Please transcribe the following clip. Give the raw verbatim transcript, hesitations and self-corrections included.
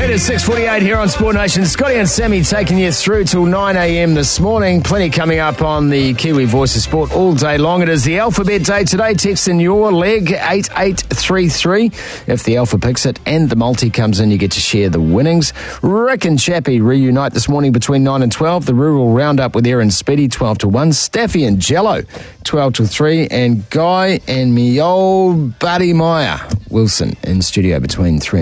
It is six forty-eight here on Sport Nation. Scotty and Sammy taking you through till nine a.m. this morning. Plenty coming up on the Kiwi Voice of Sport all day long. It is the Alphabet Day today. Text in your leg, eight eight three three. If the Alpha picks it and the multi comes in, you get to share the winnings. Rick and Chappie reunite this morning between nine and twelve. The Rural Roundup with Aaron Speedy, twelve to one. Staffy and Jello, twelve to three. And Guy and me old buddy Maya Wilson in studio between three and